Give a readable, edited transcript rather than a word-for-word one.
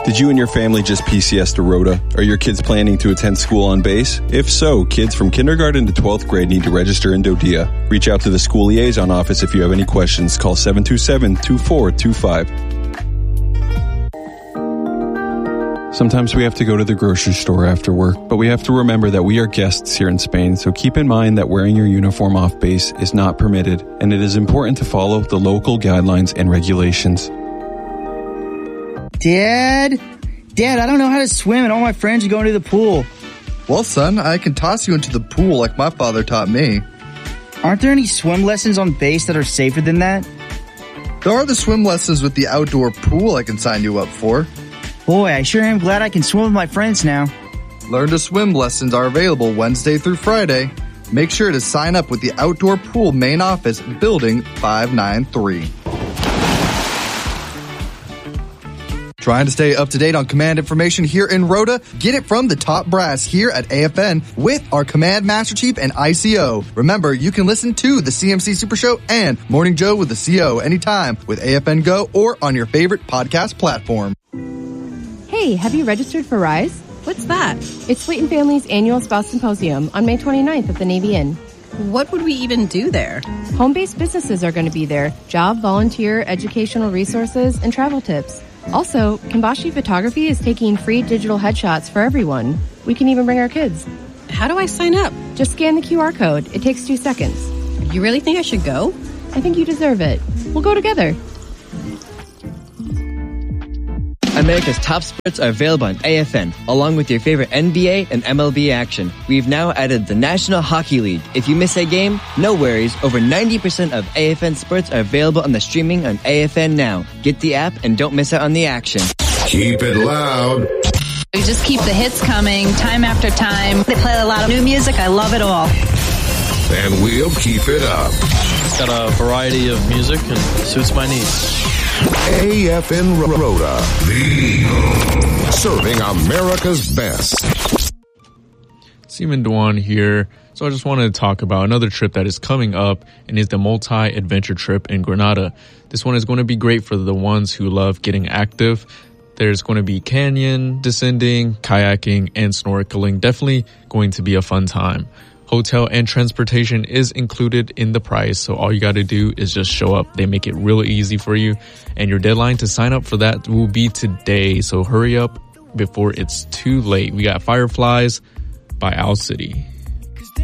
Did you and your family just PCS to Rhoda? Are your kids planning to attend school on base? If so, kids from kindergarten to 12th grade need to register in Dodia. Reach out to the school liaison office if you have any questions. Call 727-2425. Sometimes we have to go to the grocery store after work, but we have to remember that we are guests here in Spain, so keep in mind that wearing your uniform off base is not permitted, and it is important to follow the local guidelines and regulations. Dad, I don't know how to swim and all my friends are going to the pool. Well, son, I can toss you into the pool like my father taught me. Aren't there any swim lessons on base that are safer than that? There are the swim lessons with the outdoor pool I can sign you up for. Boy, I sure am glad I can swim with my friends now. Learn to swim lessons are available Wednesday through Friday. Make sure to sign up with the outdoor pool main office, building 593. Trying to stay up to date on command information here in Rhoda? Get it from the top brass here at AFN with our Command Master Chief and ICO. Remember, you can listen to the CMC Super Show and Morning Joe with the CO anytime with AFN Go or on your favorite podcast platform. Hey, have you registered for RISE? What's that? It's Slayton Family's annual Spouse Symposium on May 29th at the Navy Inn. What would we even do there? Home-based businesses are going to be there. Job, volunteer, educational resources, and travel tips. Also, Kimbashi Photography is taking free digital headshots for everyone. We can even bring our kids. How do I sign up? Just scan the QR code. It takes 2 seconds. You really think I should go? I think you deserve it. We'll go together. America's top sports are available on AFN, along with your favorite NBA and MLB action. We've now added the National Hockey League. If you miss a game, no worries. Over 90% of AFN sports are available on the streaming on AFN Now. Get the app and don't miss out on the action. Keep it loud. We just keep the hits coming time after time. They play a lot of new music. I love it all. And we'll keep it up. It's got a variety of music and suits my needs. AFN Rhoda, the Eagle, serving America's best. Seaman Dwan here. So I just wanted to talk about another trip that is coming up and is the multi-adventure trip in Granada. This one is going to be great for the ones who love getting active. There's going to be canyon descending, kayaking, and snorkeling. Definitely going to be a fun time. Hotel and transportation is included in the price, so all you got to do is just show up. They make it real easy for you, and your deadline to sign up for that will be today, so hurry up before it's too late. We got Fireflies by Owl City.